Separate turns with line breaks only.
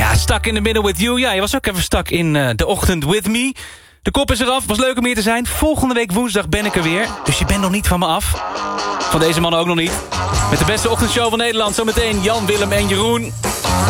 Ja, Stuck in the Middle with You. Ja, je was ook even stuck in de ochtend with me. De kop is eraf, was leuk om hier te zijn. Volgende week woensdag ben ik er weer. Dus je bent nog niet van me af. Van deze mannen ook nog niet. Met de beste ochtendshow van Nederland. Zometeen Jan, Willem en Jeroen.